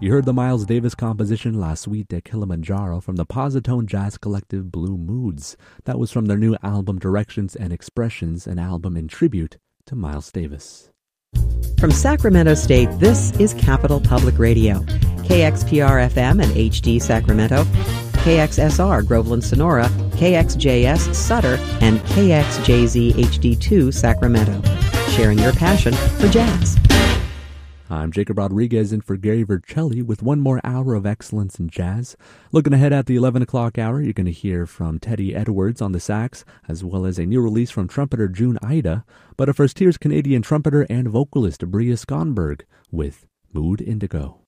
You heard the Miles Davis composition La Suite de Kilimanjaro from the Positone Jazz Collective Blue Moods. That was from their new album Directions and Expressions, an album in tribute to Miles Davis. From Sacramento State, this is Capital Public Radio. KXPR-FM and HD Sacramento, KXSR Groveland Sonora, KXJS Sutter, and KXJZ HD2 Sacramento. Sharing your passion for jazz. I'm Jacob Rodriguez in for Gary Vercelli with one more hour of excellence in jazz. Looking ahead at the 11 o'clock hour, you're going to hear from Teddy Edwards on the sax, as well as a new release from trumpeter June Ida. But first, here's Canadian trumpeter and vocalist Bria Skonberg with Mood Indigo.